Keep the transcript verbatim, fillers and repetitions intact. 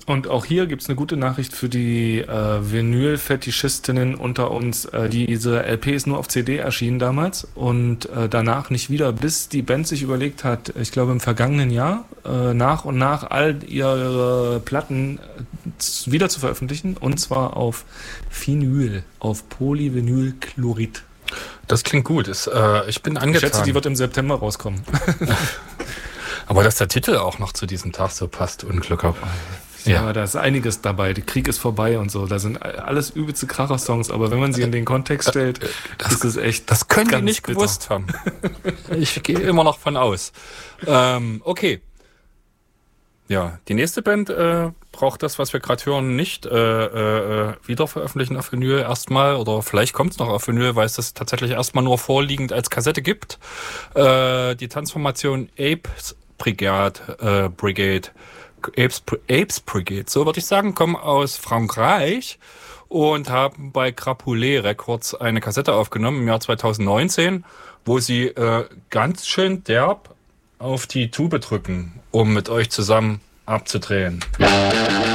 Und auch hier gibt's eine gute Nachricht für die äh, Vinyl-Fetischistinnen unter uns. Äh, diese L P ist nur auf C D erschienen damals und äh, danach nicht wieder, bis die Band sich überlegt hat, ich glaube im vergangenen Jahr, äh, nach und nach all ihre Platten äh, wieder zu veröffentlichen, und zwar auf Vinyl, auf Polyvinylchlorid. Das klingt gut. Ist, äh, ich bin angetan. Ich schätze, die wird im September rauskommen. Aber dass der Titel auch noch zu diesem Tag so passt, Unglück ab. Ja, ja, da ist einiges dabei. Der Krieg ist vorbei und so. Da sind alles übelste Kracher-Songs, aber wenn man sie in den Kontext stellt, das, ist es echt. Das können die nicht bitter. gewusst haben. Ich gehe immer noch von aus. Ähm, okay. Ja, die nächste Band äh, braucht das, was wir gerade hören, nicht äh, äh, wieder veröffentlichen auf Vinyl erstmal. Oder vielleicht kommt es noch auf Vinyl, weil es das tatsächlich erstmal nur vorliegend als Kassette gibt. Äh, die Tanzformation Apes Brigade, äh, Brigade Apes, Apes Brigade, so würde ich sagen, kommen aus Frankreich und haben bei Crapulé Records eine Kassette aufgenommen im Jahr zwanzig neunzehn, wo sie äh, ganz schön derb auf die Tube drücken, um mit euch zusammen abzudrehen.